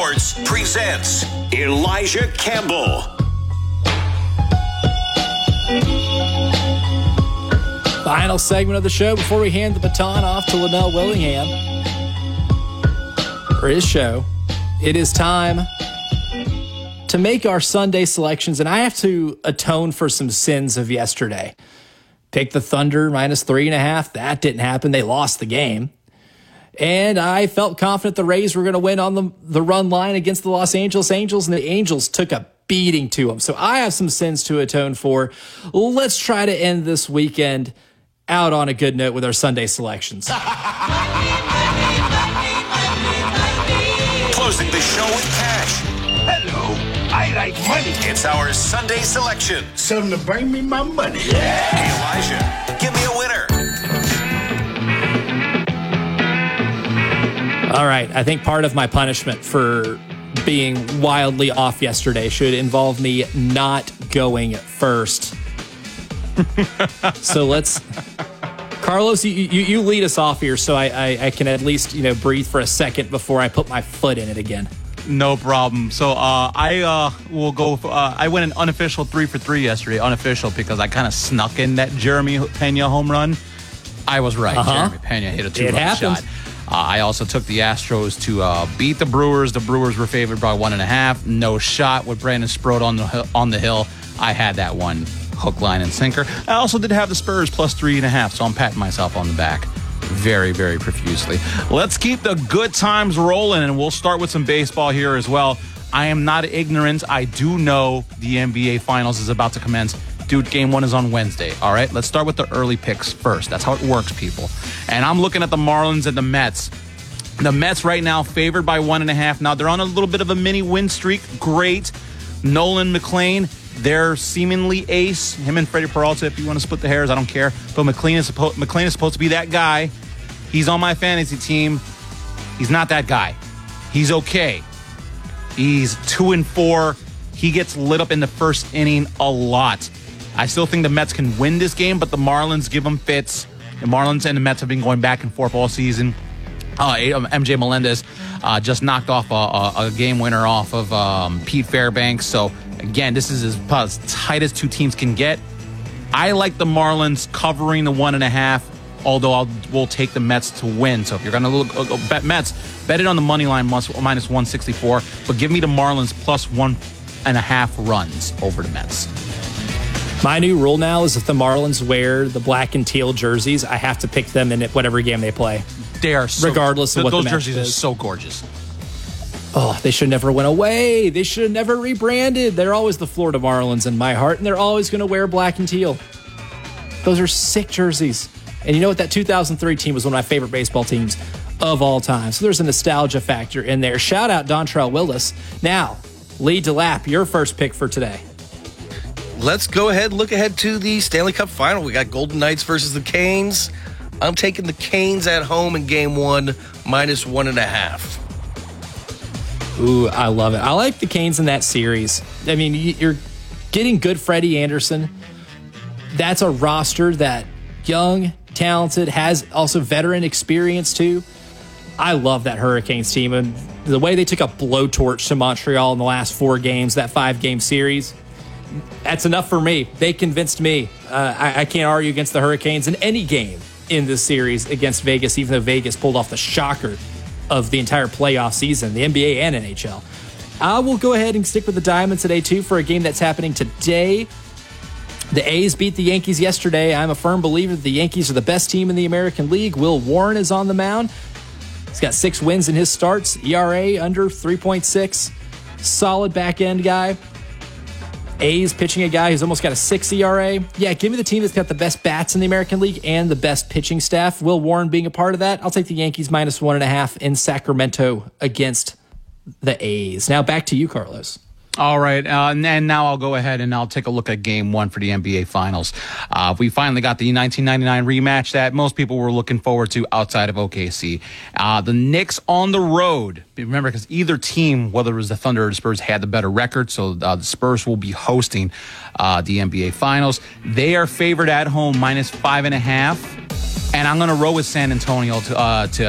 Sports presents Elijah Campbell. Final segment of the show before we hand the baton off to Linnell Willingham for his show. It is time to make our Sunday selections, and I have to atone for some sins of yesterday. Pick the Thunder minus 3.5. That didn't happen. They lost the game. And I felt confident the Rays were going to win on the run line against the Los Angeles Angels, and the Angels took a beating to them. So I have some sins to atone for. Let's try to end this weekend out on a good note with our Sunday selections. Closing the show with cash. Hello, I like money. It's our Sunday selection. Something to bring me my money. Hey, Elijah, give me a winner. All right, I think part of my punishment for being wildly off yesterday should involve me not going first. So let's... Carlos, you lead us off here so I can at least, breathe for a second before I put my foot in it again. No problem. So I will go. I went an unofficial 3 for 3 yesterday. Unofficial because I kind of snuck in that Jeremy Pena home run. I was right. Jeremy Pena hit a 2-run shot. I also took the Astros to beat the Brewers. The Brewers were favored by 1.5. No shot with Brandon Sproat on the hill. I had that one. Hook, line, and sinker. I also did have the Spurs plus 3.5, so I'm patting myself on the back very, very profusely. Let's keep the good times rolling, and we'll start with some baseball here as well. I am not ignorant. I do know the NBA Finals is about to commence. Dude, game 1 is on Wednesday, all right? Let's start with the early picks first. That's how it works, people. And I'm looking at the Marlins and the Mets. The Mets right now favored by 1.5. Now, they're on a little bit of a mini win streak. Great. Nolan McLean, their seemingly ace, him and Freddie Peralta, if you want to split the hairs, I don't care. But McLean is supposed to be that guy. He's on my fantasy team. He's not that guy. He's okay. He's 2-4. He gets lit up in the first inning a lot. I still think the Mets can win this game, but the Marlins give them fits. The Marlins and the Mets have been going back and forth all season. MJ Melendez just knocked off a game winner off of Pete Fairbanks. So, again, this is as tight as two teams can get. I like the Marlins covering the 1.5, although we'll take the Mets to win. So if you're going to bet Mets, bet it on the money line minus 164, but give me the Marlins plus 1.5 runs over the Mets. My new rule now is if the Marlins wear the black and teal jerseys, I have to pick them in whatever game they play. They are regardless of what the match those jerseys is. are so gorgeous. Oh, they should never went away. They should have never rebranded. They're always the Florida Marlins in my heart, and they're always going to wear black and teal. Those are sick jerseys. And you know what? That 2003 team was one of my favorite baseball teams of all time. So there's a nostalgia factor in there. Shout out Dontrell Willis. Now, Lee DeLapp, your first pick for today. Let's go ahead and look ahead to the Stanley Cup Final. We got Golden Knights versus the Canes. I'm taking the Canes at home in game 1, minus 1.5. Ooh, I love it. I like the Canes in that series. I mean, you're getting good Freddie Anderson. That's a roster that young, talented, has also veteran experience too. I love that Hurricanes team. And the way they took a blowtorch to Montreal in the last 4 games, that 5-game series, that's enough for me. They convinced me. I can't argue against the Hurricanes in any game in this series against Vegas, even though Vegas pulled off the shocker of the entire playoff season, the NBA and NHL. I will go ahead and stick with the Diamonds today, too, for a game that's happening today. The A's beat the Yankees yesterday. I'm a firm believer that the Yankees are the best team in the American League. Will Warren is on the mound. He's got 6 wins in his starts. ERA under 3.6. Solid back-end guy. A's pitching a guy who's almost got a 6 ERA. Yeah, give me the team that's got the best bats in the American League and the best pitching staff. Will Warren being a part of that. I'll take the Yankees minus 1.5 in Sacramento against the A's. Now back to you, Carlos. All right, and now I'll go ahead and I'll take a look at Game 1 for the NBA Finals. We finally got the 1999 rematch that most people were looking forward to outside of OKC. The Knicks on the road. Remember, because either team, whether it was the Thunder or the Spurs, had the better record, so the Spurs will be hosting the NBA Finals. They are favored at home minus 5.5, and I'm going to roll with San Antonio to